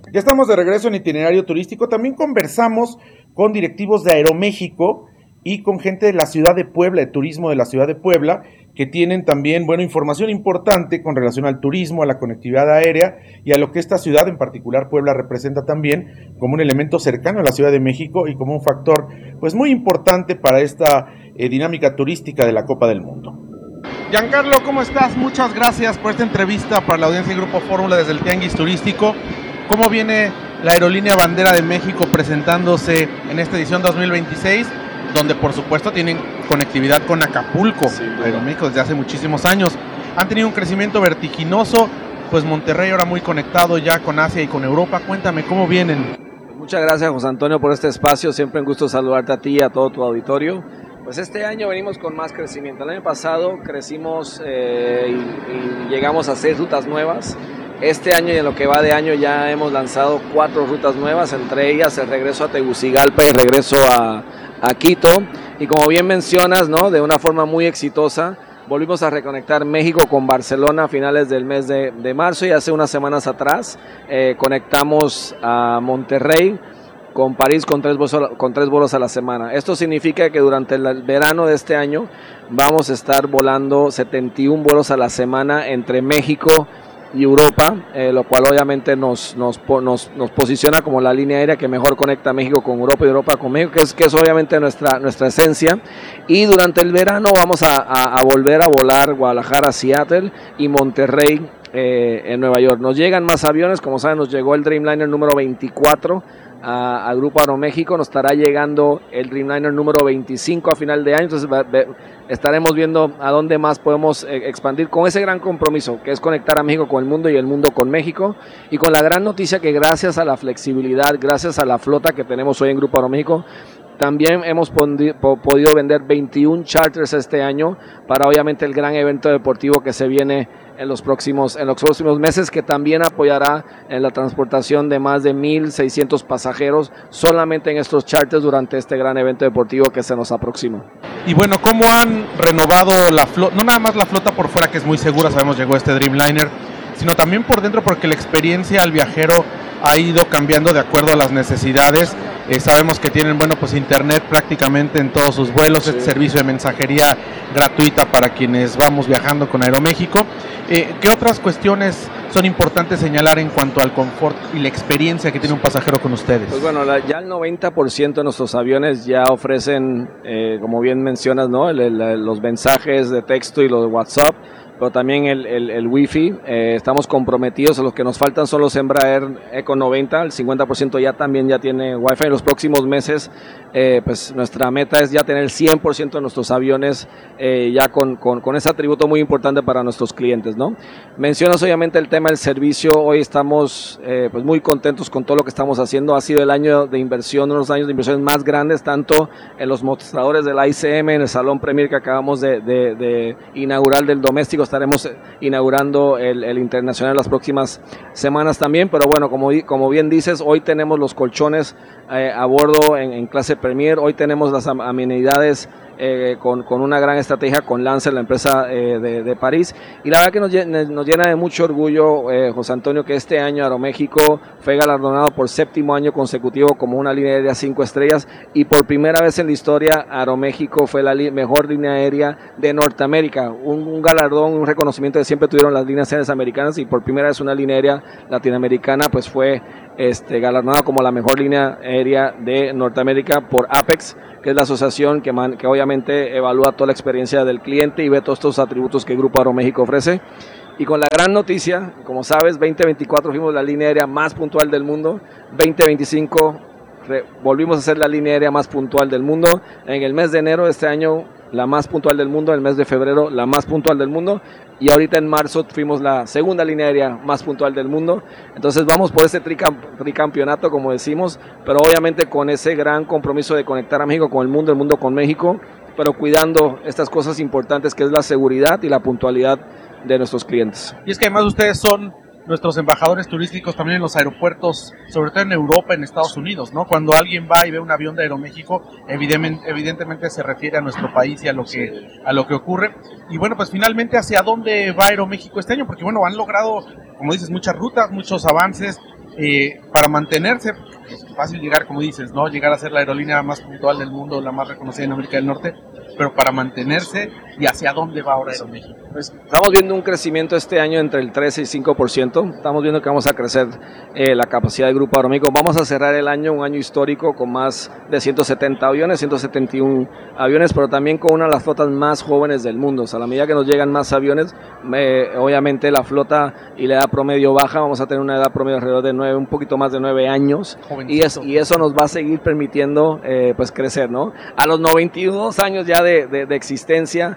Ya estamos de regreso en Itinerario Turístico. También conversamos con directivos de Aeroméxico y con gente de la ciudad de Puebla, de turismo de la ciudad de Puebla, que tienen también, información importante con relación al turismo, a la conectividad aérea y a lo que esta ciudad, en particular Puebla, representa también como un elemento cercano a la Ciudad de México y como un factor, pues, muy importante para esta dinámica turística de la Copa del Mundo. Giancarlo, ¿cómo estás? Muchas gracias por esta entrevista para la audiencia de Grupo Fórmula desde el Tianguis Turístico. ¿Cómo viene la aerolínea Bandera de México presentándose en esta edición 2026? Donde por supuesto tienen conectividad con Acapulco, sí, Aeroméxico desde hace muchísimos años. Han tenido un crecimiento vertiginoso, pues Monterrey ahora muy conectado ya con Asia y con Europa. Cuéntame, ¿cómo vienen? Muchas gracias, José Antonio, por este espacio. Siempre un gusto saludarte a ti y a todo tu auditorio. Pues este año venimos con más crecimiento. El año pasado crecimos y llegamos a 6 rutas nuevas. Este año y en lo que va de año ya hemos lanzado 4 rutas nuevas, entre ellas el regreso a Tegucigalpa y el regreso a Quito. Y como bien mencionas, ¿no?, de una forma muy exitosa, volvimos a reconectar México con Barcelona a finales del mes de marzo, y hace unas semanas atrás conectamos a Monterrey con París con 3 vuelos a la semana. Esto significa que durante el verano de este año vamos a estar volando 71 vuelos a la semana entre México y Europa, lo cual obviamente nos posiciona como la línea aérea que mejor conecta México con Europa y Europa con México, que es obviamente nuestra esencia. Y durante el verano vamos a volver a volar Guadalajara, Seattle y Monterrey en Nueva York. Nos llegan más aviones, como saben, nos llegó el Dreamliner número 24 al Grupo Aeroméxico, nos estará llegando el Dreamliner número 25 a final de año, entonces estaremos viendo a dónde más podemos expandir con ese gran compromiso que es conectar a México con el mundo y el mundo con México, y con la gran noticia que gracias a la flexibilidad, gracias a la flota que tenemos hoy en Grupo Aeroméxico, también hemos podido vender 21 charters este año para obviamente el gran evento deportivo que se viene en los próximos meses, que también apoyará en la transportación de más de 1,600 pasajeros solamente en estos charters durante este gran evento deportivo que se nos aproxima. Y bueno, ¿cómo han renovado la flota? No nada más la flota por fuera, que es muy segura, sabemos llegó este Dreamliner, sino también por dentro, porque la experiencia al viajero ha ido cambiando de acuerdo a las necesidades. Sabemos que tienen, pues internet prácticamente en todos sus vuelos, sí. Este servicio de mensajería gratuita para quienes vamos viajando con Aeroméxico. ¿Qué otras cuestiones son importantes señalar en cuanto al confort y la experiencia que tiene un pasajero con ustedes? Pues bueno, ya el 90% de nuestros aviones ya ofrecen, como bien mencionas, ¿no?, los mensajes de texto y los de WhatsApp, pero también el Wi-Fi. Estamos comprometidos, los que nos faltan son los Embraer Eco 90, el 50% ya tiene Wi-Fi. En los próximos meses, pues nuestra meta es ya tener el 100% de nuestros aviones ya con ese atributo muy importante para nuestros clientes, ¿no? Mencionas obviamente el tema del servicio. Hoy estamos pues muy contentos con todo lo que estamos haciendo. Ha sido el año de inversión, uno de los años de inversiones más grandes, tanto en los mostradores de la ICM, en el Salón Premier que acabamos de inaugurar del doméstico. Estaremos inaugurando el internacional en las próximas semanas también, pero bueno, como bien dices, hoy tenemos los colchones a bordo en clase Premier, hoy tenemos las amenidades con una gran estrategia con Lancer, la empresa de París, y la verdad que nos llena de mucho orgullo, José Antonio, que este año Aeroméxico fue galardonado por 7º año consecutivo como una línea aérea 5 estrellas, y por primera vez en la historia Aeroméxico fue la mejor línea aérea de Norteamérica, un galardón, un reconocimiento que siempre tuvieron las líneas aéreas americanas, y por primera vez una línea aérea latinoamericana pues fue galardonada como la mejor línea aérea de Norteamérica por Apex, que es la asociación que obviamente evalúa toda la experiencia del cliente y ve todos estos atributos que el Grupo Aeroméxico ofrece. Y con la gran noticia, como sabes, 2024 fuimos la línea aérea más puntual del mundo, 2025 volvimos a ser la línea aérea más puntual del mundo, en el mes de enero de este año la más puntual del mundo, en el mes de febrero la más puntual del mundo, y ahorita en marzo fuimos la segunda línea aérea más puntual del mundo. Entonces vamos por ese tricampeonato, como decimos, pero obviamente con ese gran compromiso de conectar a México con el mundo con México, pero cuidando estas cosas importantes que es la seguridad y la puntualidad de nuestros clientes. Y es que además ustedes son nuestros embajadores turísticos también en los aeropuertos, sobre todo en Europa, en Estados Unidos, ¿no? Cuando alguien va y ve un avión de Aeroméxico, evidentemente se refiere a nuestro país y a lo que ocurre. Y bueno, pues finalmente, ¿hacia dónde va Aeroméxico este año? Porque bueno, han logrado, como dices, muchas rutas, muchos avances. para mantenerse, es fácil llegar, como dices, ¿no? Llegar a ser la aerolínea más puntual del mundo, la más reconocida en América del Norte, pero para mantenerse, ¿y hacia dónde va ahora Aeroméxico? Pues estamos viendo un crecimiento este año entre el 13 y 5%. Estamos viendo que vamos a crecer la capacidad del Grupo Aeroméxico. Vamos a cerrar el año, un año histórico, con más de 170 aviones, 171 aviones, pero también con una de las flotas más jóvenes del mundo. O sea, a la medida que nos llegan más aviones, obviamente la flota y la edad promedio baja. Vamos a tener una edad promedio alrededor de 9, un poquito más de 9 años. Y eso nos va a seguir permitiendo pues crecer, ¿no? A los 92 años ya de existencia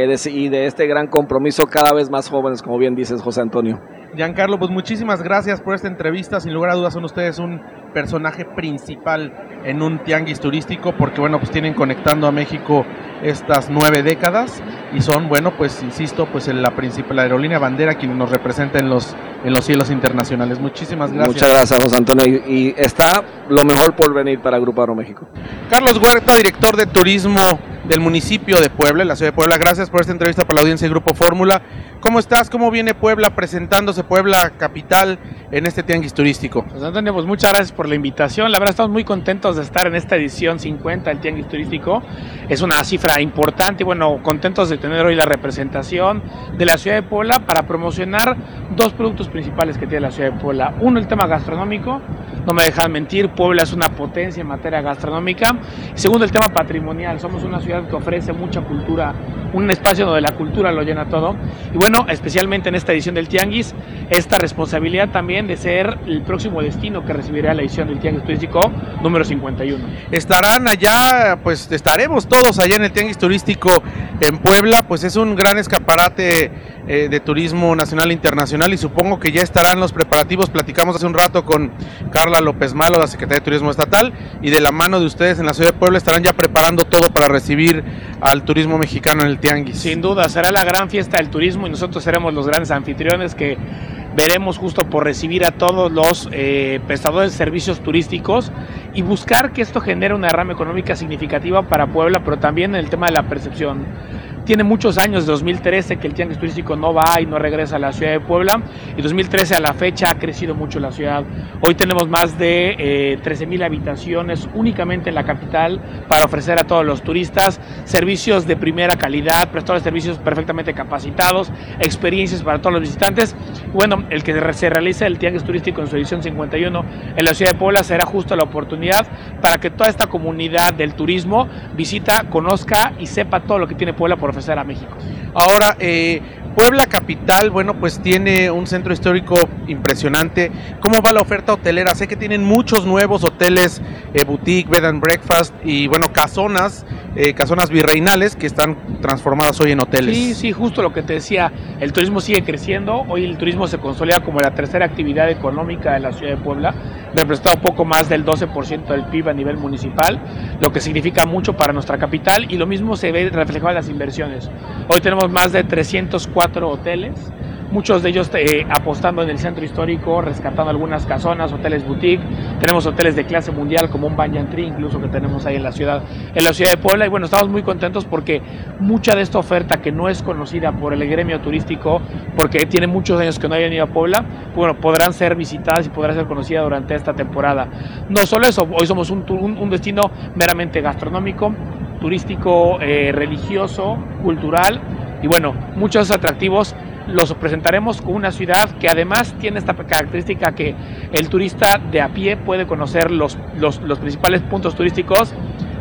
y de este gran compromiso, cada vez más jóvenes, como bien dices, José Antonio. Giancarlo, pues muchísimas gracias por esta entrevista. Sin lugar a dudas son ustedes un personaje principal en un tianguis turístico, porque bueno, pues tienen conectando a México estas 9 décadas y son, bueno, pues insisto, pues la principal aerolínea bandera quien nos representa en los cielos internacionales. Muchísimas gracias. Muchas gracias, José Antonio, y está lo mejor por venir para Grupo Aeroméxico. Carlos Huerta, director de turismo del municipio de Puebla, en la ciudad de Puebla. Gracias por esta entrevista para la audiencia de Grupo Fórmula. ¿Cómo estás? ¿Cómo viene Puebla presentándose, Puebla capital, en este tianguis turístico? Pues Antonio, pues muchas gracias por la invitación. La verdad estamos muy contentos de estar en esta edición 50 del tianguis turístico. Es una cifra importante y bueno, contentos de tener hoy la representación de la ciudad de Puebla para promocionar dos productos principales que tiene la ciudad de Puebla. Uno, el tema gastronómico. No me dejan mentir, Puebla es una potencia en materia gastronómica. Segundo, el tema patrimonial. Somos una ciudad que ofrece mucha cultura, un espacio donde la cultura lo llena todo. Y bueno, especialmente en esta edición del Tianguis, esta responsabilidad también de ser el próximo destino que recibirá la edición del Tianguis turístico número 51. Estarán allá, pues estaremos todos allá en el Tianguis turístico en Puebla, pues es un gran escaparate de turismo nacional e internacional y supongo que ya estarán los preparativos. Platicamos hace un rato con Carla López Malo, la Secretaria de Turismo Estatal, y de la mano de ustedes en la ciudad de Puebla estarán ya preparando todo para recibir al turismo mexicano en el Tianguis. Sin duda, será la gran fiesta del turismo y nosotros seremos los grandes anfitriones que veremos justo por recibir a todos los prestadores de servicios turísticos y buscar que esto genere una derrama económica significativa para Puebla, pero también en el tema de la percepción. Tiene muchos años, 2013, que el tianguis turístico no va y no regresa a la ciudad de Puebla, y 2013 a la fecha ha crecido mucho la ciudad. Hoy tenemos más de 13,000 habitaciones únicamente en la capital para ofrecer a todos los turistas servicios de primera calidad, prestadores de servicios perfectamente capacitados, experiencias para todos los visitantes. Bueno, el que se realice el tianguis turístico en su edición 51 en la ciudad de Puebla será justo la oportunidad para que toda esta comunidad del turismo visita, conozca y sepa todo lo que tiene Puebla por ofrecer a México. Ahora, Puebla capital, bueno, pues tiene un centro histórico impresionante. ¿Cómo va la oferta hotelera? Sé que tienen muchos nuevos hoteles, boutique, bed and breakfast y bueno, casonas virreinales que están transformadas hoy en hoteles. Sí, justo lo que te decía, el turismo sigue creciendo. Hoy el turismo se consolida como la tercera actividad económica de la ciudad de Puebla, representa poco más del 12% del PIB a nivel municipal, lo que significa mucho para nuestra capital, y lo mismo se ve reflejado en las inversiones. Hoy tenemos más de 304 hoteles, muchos de ellos apostando en el centro histórico, rescatando algunas casonas, hoteles boutique. Tenemos hoteles de clase mundial como un Banyan Tree incluso que tenemos ahí en la ciudad de Puebla, y bueno, estamos muy contentos porque mucha de esta oferta que no es conocida por el gremio turístico, porque tiene muchos años que no hayan ido a Puebla, bueno, podrán ser visitadas y podrá ser conocida durante esta temporada. No solo eso, hoy somos un destino meramente gastronómico, turístico, religioso, cultural, y bueno, muchos atractivos los presentaremos con una ciudad que además tiene esta característica que el turista de a pie puede conocer los principales puntos turísticos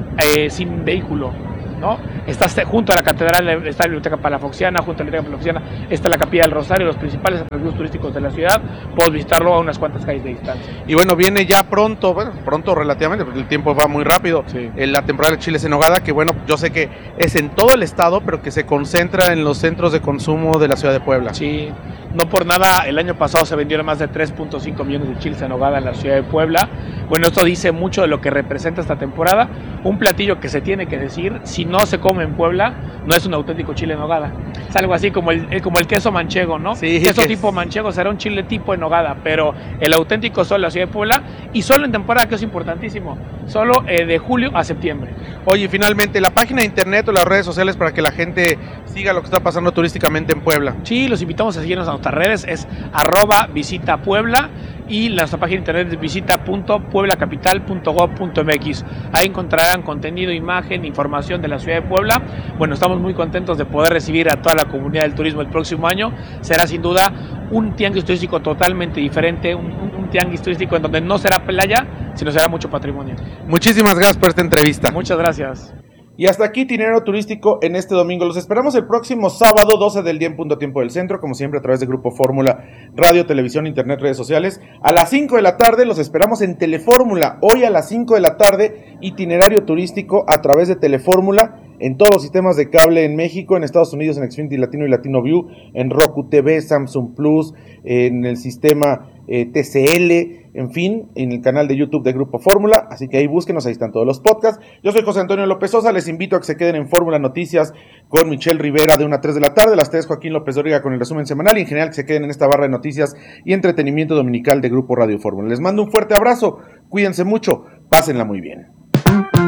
sin vehículo, ¿no? Estás junto a la catedral, está la biblioteca palafoxiana, junto a la biblioteca palafoxiana está la capilla del Rosario, los principales atractivos turísticos de la ciudad. Puedes visitarlo a unas cuantas calles de distancia. Y bueno, viene ya pronto relativamente, porque el tiempo va muy rápido, sí, la temporada de chiles en nogada, que bueno, yo sé que es en todo el estado, pero que se concentra en los centros de consumo de la ciudad de Puebla. Sí, no por nada, el año pasado se vendieron más de 3.5 millones de chiles en nogada en la ciudad de Puebla. Bueno, esto dice mucho de lo que representa esta temporada. Un platillo que se tiene que decir, si no se come en Puebla, no es un auténtico chile en nogada. Es algo así como el queso manchego, ¿no? Sí, queso tipo manchego será un chile tipo en nogada, pero el auténtico solo en la ciudad de Puebla, y solo en temporada, que es importantísimo, solo de julio a septiembre. Oye, finalmente, la página de internet o las redes sociales para que la gente siga lo que está pasando turísticamente en Puebla. Sí, los invitamos a seguirnos a nuestras redes, es @visitapuebla. y nuestra página de internet visita .pueblacapital.gov.mx. Ahí encontrarán contenido, imagen, información de la ciudad de Puebla. Bueno, estamos muy contentos de poder recibir a toda la comunidad del turismo el próximo año. Será sin duda un tianguis turístico totalmente diferente, un tianguis turístico en donde no será playa, sino será mucho patrimonio. Muchísimas gracias por esta entrevista. Muchas gracias. Y hasta aquí Itinerario Turístico en este domingo. Los esperamos el próximo sábado, 12 del día en punto tiempo del centro, como siempre a través de Grupo Fórmula, radio, televisión, internet, redes sociales. A las 5 de la tarde los esperamos en Telefórmula. Hoy a las 5 de la tarde, Itinerario Turístico a través de Telefórmula, en todos los sistemas de cable en México, en Estados Unidos, en Xfinity Latino y Latino View, en Roku TV, Samsung Plus, en el sistema TCL, en fin, en el canal de YouTube de Grupo Fórmula, así que ahí búsquenos, ahí están todos los podcasts. Yo soy José Antonio López Sosa, les invito a que se queden en Fórmula Noticias con Michelle Rivera de 1 a 3 de la tarde, a las 3 Joaquín López Dóriga con el resumen semanal y en general que se queden en esta barra de noticias y entretenimiento dominical de Grupo Radio Fórmula. Les mando un fuerte abrazo, cuídense mucho, pásenla muy bien.